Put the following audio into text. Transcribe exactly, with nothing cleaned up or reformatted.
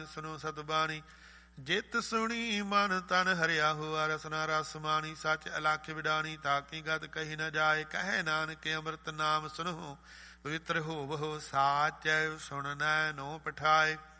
ਸੁਨੋ ਸਤਬਾਣੀ। ਜਿਤ ਸੁਣੀ ਮਨ ਤਨ ਹਰਿਆ ਹੋਆ, ਰਸਨਾ ਰਸ ਮਾਣੀ। ਸੱਚ ਅਲਖ ਵਿਡਾਣੀ, ਤਾਕੀ ਗਤ ਕਹੀ ਨ ਜਾਏ। ਕਹੈ ਨਾਨਕ ਅੰਮ੍ਰਿਤ ਨਾਮ ਸੁਨੋ, ਪਵਿੱਤਰ ਹੋਵਹੁ। ਸਾਚ ਸੁਣਨੈ ਨੋ ਪਠਾਏ।